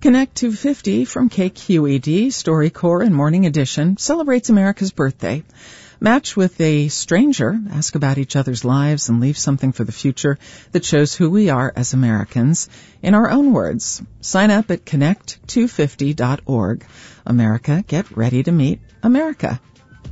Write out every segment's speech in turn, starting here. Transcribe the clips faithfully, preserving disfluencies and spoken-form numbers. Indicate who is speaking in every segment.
Speaker 1: Connect two fifty from K Q E D, StoryCorps and Morning Edition celebrates America's birthday. Match with a stranger, ask about each other's lives, and leave something for the future that shows who we are as Americans in our own words. Sign up at connect two fifty dot org. America, get ready to meet America.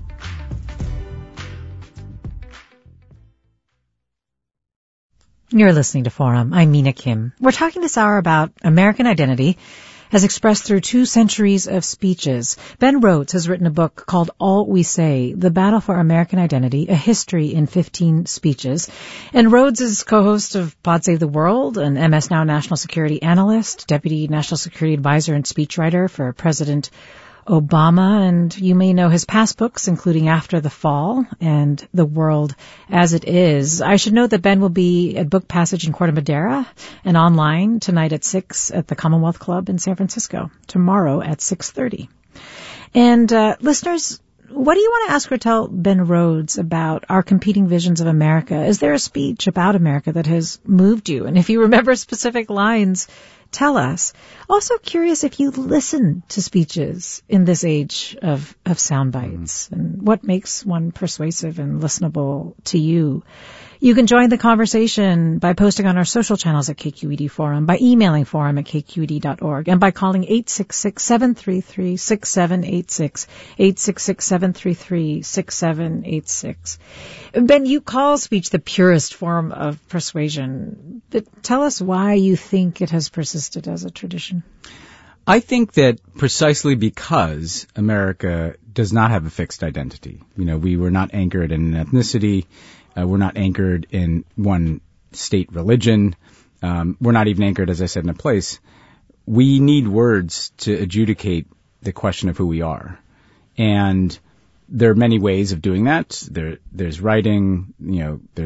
Speaker 2: You're listening to Forum. I'm Mina Kim. We're talking this hour about American identity as expressed through two centuries of speeches. Ben Rhodes has written a book called All We Say, The Battle for American Identity, A History in fifteen Speeches. And Rhodes is co-host of Pod Save the World, an M S Now national security analyst, deputy national security advisor and speechwriter for President Obama, and you may know his past books, including After the Fall and The World as It Is. I should note that Ben will be at Book Passage in Corte Madera and online tonight at six at the Commonwealth Club in San Francisco, tomorrow at six thirty. And uh, listeners, what do you want to ask or tell Ben Rhodes about our competing visions of America? Is there a speech about America that has moved you? And if you remember specific lines, tell us. Also curious if you listen to speeches in this age of, of sound bites mm. and what makes one persuasive and listenable to you. You can join the conversation by posting on our social channels at K Q E D Forum, by emailing forum at k q e d dot org, and by calling eight six six, seven three three, six seven eight six, eight six six, seven three three, six seven eight six. Ben, you call speech the purest form of persuasion, but tell us why you think it has persisted as a tradition.
Speaker 3: I think that precisely because America does not have a fixed identity. You know, we were not anchored in an ethnicity. Uh, we're not anchored in one state religion. Um, we're not even anchored, as I said, in a place. We need words to adjudicate the question of who we are. And there are many ways of doing that. There, there's writing, you know, there's